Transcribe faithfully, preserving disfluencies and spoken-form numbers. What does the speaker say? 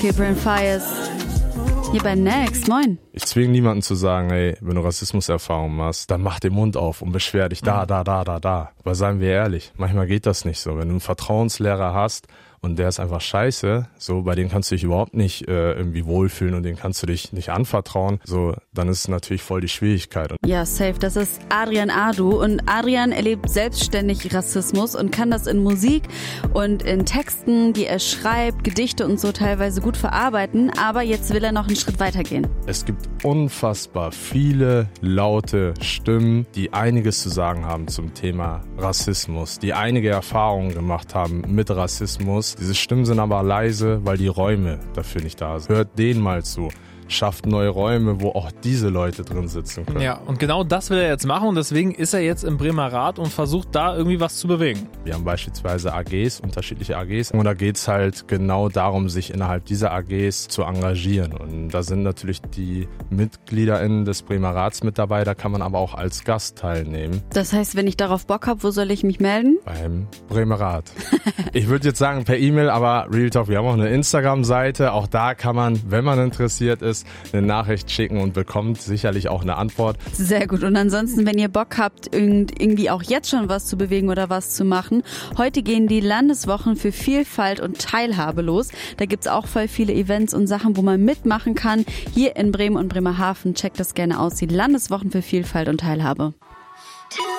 Okay, Brent Faiyaz. Hier bei Next, moin. Ich zwinge niemanden zu sagen, ey, wenn du Rassismuserfahrungen machst, dann mach den Mund auf und beschwer dich da, da, da, da, da. Aber seien wir ehrlich, manchmal geht das nicht so. Wenn du einen Vertrauenslehrer hast und der ist einfach scheiße, so, bei dem kannst du dich überhaupt nicht äh, irgendwie wohlfühlen und den kannst du dich nicht anvertrauen, so, dann ist es natürlich voll die Schwierigkeit. Ja, safe, das ist Adrian Adu und Adrian erlebt selbstständig Rassismus und kann das in Musik und in Texten, die er schreibt, Gedichte und so teilweise gut verarbeiten, aber jetzt will er noch einen Schritt weitergehen. Es gibt unfassbar viele laute Stimmen, die einiges zu sagen haben zum Thema Rassismus, die einige Erfahrungen gemacht haben mit Rassismus. Diese Stimmen sind aber leise, weil die Räume dafür nicht da sind. Hört denen mal zu. Schafft neue Räume, wo auch diese Leute drin sitzen können. Ja, und genau das will er jetzt machen und deswegen ist er jetzt im Bremer Rat und versucht da irgendwie was zu bewegen. Wir haben beispielsweise A Gs, unterschiedliche A Gs und da geht es halt genau darum, sich innerhalb dieser A Gs zu engagieren. Und da sind natürlich die MitgliederInnen des Bremer Rats mit dabei, da kann man aber auch als Gast teilnehmen. Das heißt, wenn ich darauf Bock habe, wo soll ich mich melden? Beim Bremer Rat. Ich würde jetzt sagen per E-Mail, aber Real Talk, wir haben auch eine Instagram-Seite, auch da kann man, wenn man interessiert ist, eine Nachricht schicken und bekommt sicherlich auch eine Antwort. Sehr gut. Und ansonsten, wenn ihr Bock habt, irgendwie auch jetzt schon was zu bewegen oder was zu machen, heute gehen die Landeswochen für Vielfalt und Teilhabe los. Da gibt's auch voll viele Events und Sachen, wo man mitmachen kann. Hier in Bremen und Bremerhaven, checkt das gerne aus. Die Landeswochen für Vielfalt und Teilhabe.